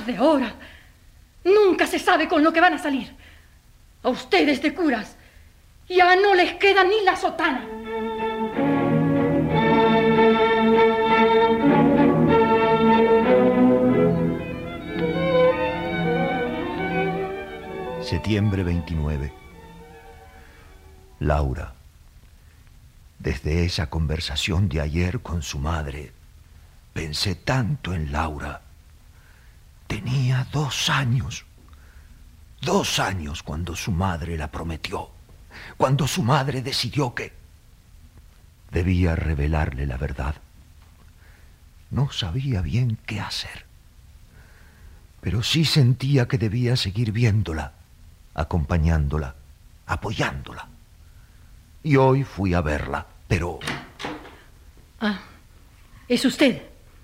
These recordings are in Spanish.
de ahora. Nunca se sabe con lo que van a salir. A ustedes de curas ya no les queda ni la sotana. Septiembre 29. Laura. Desde esa conversación de ayer con su madre, pensé tanto en Laura. Tenía 2 años. 2 años cuando su madre la prometió. Cuando su madre decidió que debía revelarle la verdad. No sabía bien qué hacer. Pero sí sentía que debía seguir viéndola, acompañándola, apoyándola. Y hoy fui a verla, pero... Ah, ¿es usted?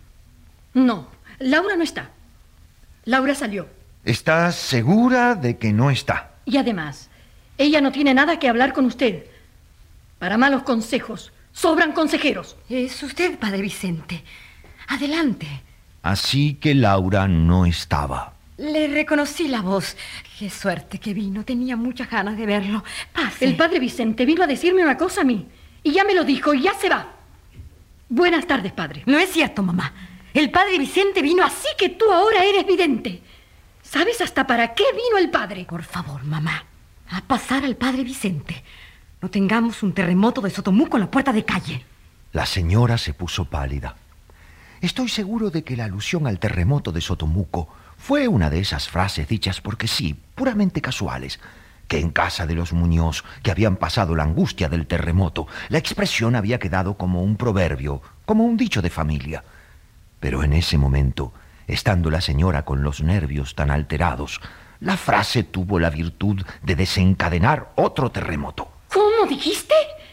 No, Laura no está. Laura salió. ¿Estás segura de que no está? Y además, ella no tiene nada que hablar con usted. Para malos consejos, sobran consejeros. Es usted, padre Vicente. Adelante. Así que Laura no estaba. Le reconocí la voz. Qué suerte que vino. Tenía muchas ganas de verlo. Pase. El padre Vicente vino a decirme una cosa a mí. Y ya me lo dijo y ya se va. Buenas tardes, padre. No es cierto, mamá. El padre Vicente vino así. Así que tú ahora eres vidente. ¿Sabes hasta para qué vino el padre? Por favor, mamá. A pasar al padre Vicente. No tengamos un terremoto de Sotomuco en la puerta de calle. La señora se puso pálida. Estoy seguro de que la alusión al terremoto de Sotomuco fue una de esas frases dichas porque sí, puramente casuales, que en casa de los Muñoz, que habían pasado la angustia del terremoto, la expresión había quedado como un proverbio, como un dicho de familia. Pero en ese momento, estando la señora con los nervios tan alterados, la frase tuvo la virtud de desencadenar otro terremoto. ¿Cómo dijiste?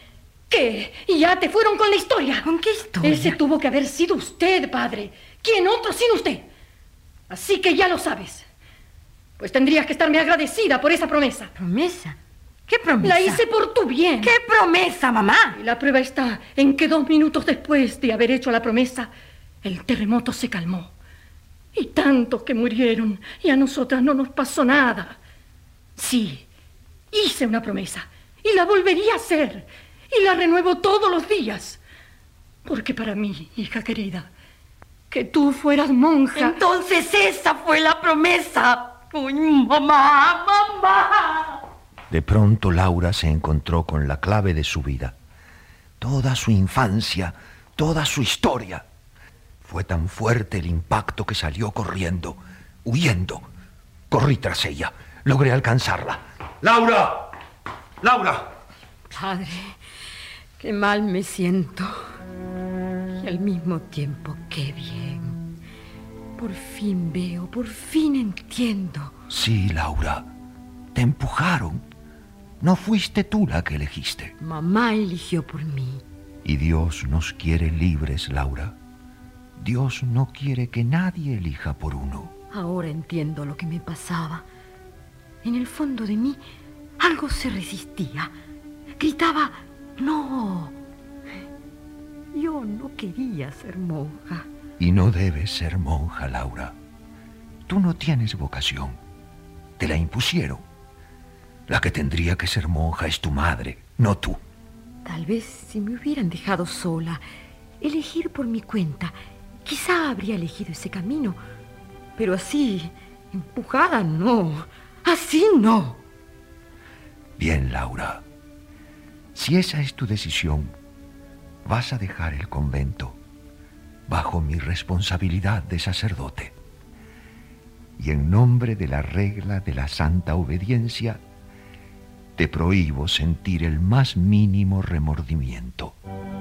¿Qué? ¿Ya te fueron con la historia? ¿Con qué historia? Ese tuvo que haber sido usted, padre. ¿Quién otro sin usted? Así que ya lo sabes. Pues tendrías que estarme agradecida por esa promesa. ¿Promesa? ¿Qué promesa? La hice por tu bien. ¿Qué promesa, mamá? Y la prueba está en que 2 minutos después de haber hecho la promesa, el terremoto se calmó. Y tantos que murieron, y a nosotras no nos pasó nada. Sí, hice una promesa, y la volvería a hacer, y la renuevo todos los días. Porque para mí, hija querida, que tú fueras monja... Entonces esa fue la promesa. ¡Uy, mamá, mamá! De pronto Laura se encontró con la clave de su vida. Toda su infancia, toda su historia. Fue tan fuerte el impacto que salió corriendo, huyendo. Corrí tras ella. Logré alcanzarla. ¡Laura! ¡Laura! Padre, qué mal me siento. Y al mismo tiempo, qué bien. Por fin veo, por fin entiendo. Sí, Laura. Te empujaron. No fuiste tú la que elegiste. Mamá eligió por mí. Y Dios nos quiere libres, Laura. Dios no quiere que nadie elija por uno. Ahora entiendo lo que me pasaba. En el fondo de mí, algo se resistía. Gritaba, no. Yo no quería ser monja. Y no debes ser monja, Laura. Tú no tienes vocación. Te la impusieron. La que tendría que ser monja es tu madre, no tú. Tal vez si me hubieran dejado sola, elegir por mi cuenta, quizá habría elegido ese camino. Pero así, empujada, no. Así no. Bien, Laura. Si esa es tu decisión, vas a dejar el convento bajo mi responsabilidad de sacerdote. Y en nombre de la regla de la santa obediencia, te prohíbo sentir el más mínimo remordimiento.